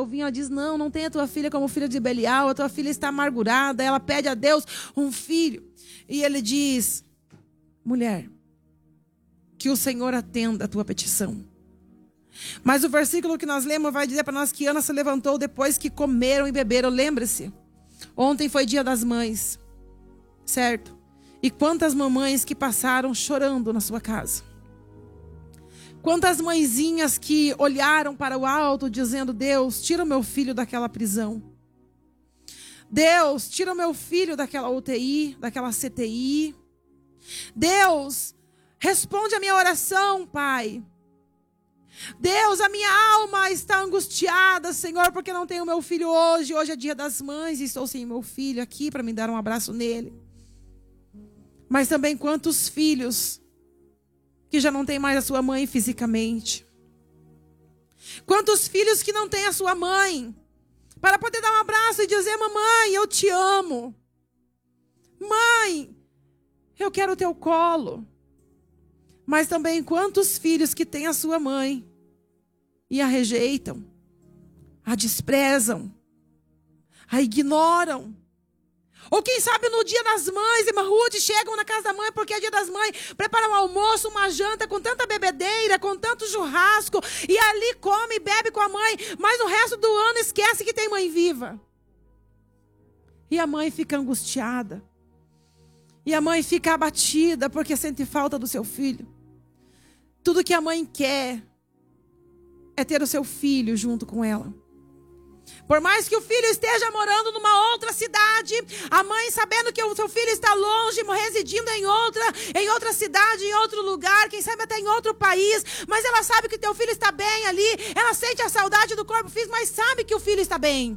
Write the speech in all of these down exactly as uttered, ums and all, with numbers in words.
o vinho, ela diz, não, não tenha a tua filha como filha de Belial, a tua filha está amargurada, ela pede a Deus um filho. E ele diz, mulher, que o Senhor atenda a tua petição. Mas o versículo que nós lemos vai dizer para nós que Ana se levantou depois que comeram e beberam. Lembre-se, ontem foi dia das mães, certo? E quantas mamães que passaram chorando na sua casa. Quantas mãezinhas que olharam para o alto dizendo, Deus, tira o meu filho daquela prisão. Deus, tira o meu filho daquela U T I, daquela C T I. Deus, responde a minha oração, Pai. Deus, a minha alma está angustiada, Senhor, porque não tenho meu filho hoje. Hoje é dia das mães e estou sem meu filho aqui para me dar um abraço nele. Mas também quantos filhos que já não tem mais a sua mãe fisicamente. Quantos filhos que não têm a sua mãe para poder dar um abraço e dizer, mamãe, eu te amo. Mãe, eu quero o teu colo. Mas também quantos filhos que têm a sua mãe e a rejeitam, a desprezam, a ignoram. Ou quem sabe no dia das mães, irmã Ruth, chegam na casa da mãe porque é dia das mães, preparam um almoço, uma janta com tanta bebedeira, com tanto churrasco, e ali come e bebe com a mãe, mas o resto do ano esquece que tem mãe viva. E a mãe fica angustiada. E a mãe fica abatida porque sente falta do seu filho. Tudo que a mãe quer é ter o seu filho junto com ela. Por mais que o filho esteja morando numa outra cidade, a mãe sabendo que o seu filho está longe, residindo em outra, em outra cidade, em outro lugar, quem sabe até em outro país, mas ela sabe que teu filho está bem ali, ela sente a saudade do corpo físico, mas sabe que o filho está bem.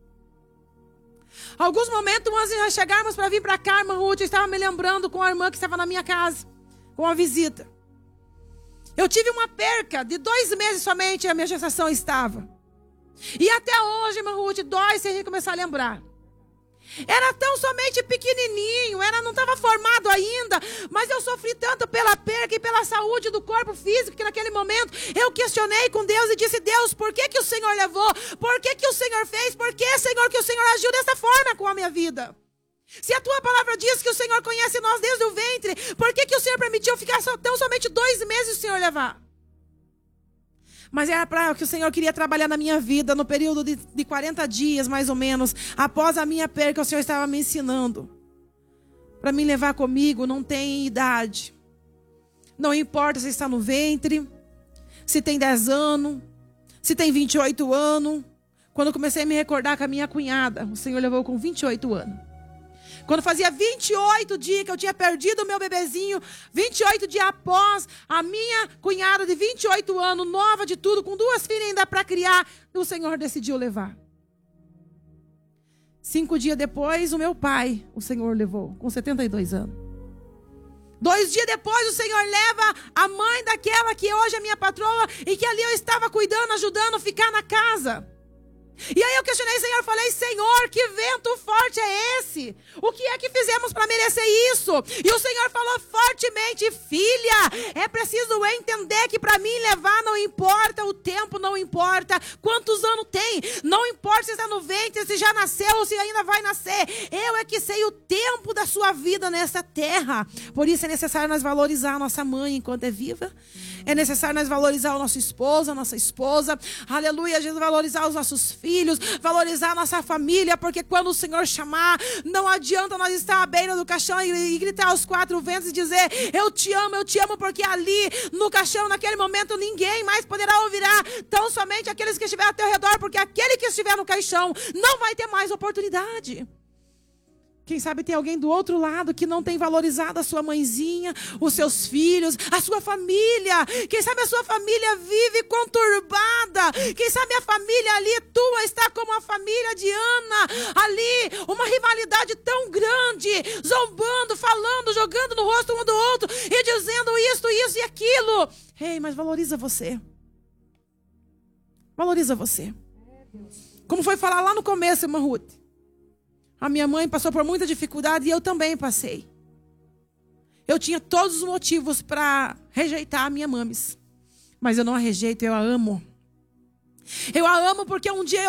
Alguns momentos antes de nós chegarmos para vir para cá, irmã Ruth, eu estava me lembrando com a irmã que estava na minha casa, com uma visita. Eu tive uma perca de dois meses somente, a minha gestação estava. E até hoje, irmã Ruth, dói se a gente começar a lembrar. Era tão somente pequenininho, era, não estava formado ainda, mas eu sofri tanto pela perca e pela saúde do corpo físico, que naquele momento eu questionei com Deus e disse, Deus, por que que o Senhor levou? Por que que o Senhor fez? Por que, Senhor, que o Senhor agiu dessa forma com a minha vida? Se a tua palavra diz que o Senhor conhece nós desde o ventre, por que que o Senhor permitiu ficar só, tão somente dois meses o Senhor levar? Mas era para que o Senhor queria trabalhar na minha vida no período de, de quarenta dias, mais ou menos. Após a minha perca, o Senhor estava me ensinando. Para me levar comigo, não tem idade. Não importa se está no ventre, se tem dez anos, se tem vinte e oito anos. Quando eu comecei a me recordar com a minha cunhada, o Senhor levou com vinte e oito anos. Quando fazia vinte e oito dias que eu tinha perdido o meu bebezinho, vinte e oito dias após, a minha cunhada de vinte e oito anos, nova de tudo, com duas filhas ainda para criar, o Senhor decidiu levar. Cinco dias depois, o meu pai, o Senhor levou, com setenta e dois anos. Dois dias depois, o Senhor leva a mãe daquela que hoje é minha patroa e que ali eu estava cuidando, ajudando a ficar na casa. E aí eu questionei o Senhor e falei, Senhor, que vento forte é esse? O que é que fizemos para merecer isso? E o Senhor falou fortemente, filha, é preciso entender que para mim levar não importa, o tempo não importa, quantos anos tem, não importa se está no ventre, se já nasceu ou se ainda vai nascer, eu é que sei o tempo da sua vida nessa terra. Por isso é necessário nós valorizar a nossa mãe enquanto é viva, é necessário nós valorizar o nosso esposo, a nossa esposa, aleluia, Jesus, valorizar os nossos filhos, filhos, valorizar a nossa família, porque quando o Senhor chamar, não adianta nós estar à beira do caixão e, e gritar aos quatro ventos e dizer, eu te amo, eu te amo, porque ali no caixão, naquele momento, ninguém mais poderá ouvir, tão somente aqueles que estiverem ao teu redor, porque aquele que estiver no caixão não vai ter mais oportunidade. Quem sabe tem alguém do outro lado que não tem valorizado a sua mãezinha, os seus filhos, a sua família. Quem sabe a sua família vive conturbada. Quem sabe a família ali tua está como a família de Ana. Ali, uma rivalidade tão grande, zombando, falando, jogando no rosto um do outro e dizendo isto, isso e aquilo. Ei, mas valoriza você. Valoriza você. Como foi falar lá no começo, irmã Ruth. A minha mãe passou por muita dificuldade e eu também passei. Eu tinha todos os motivos para rejeitar a minha mames. Mas eu não a rejeito, eu a amo. Eu a amo porque um dia eu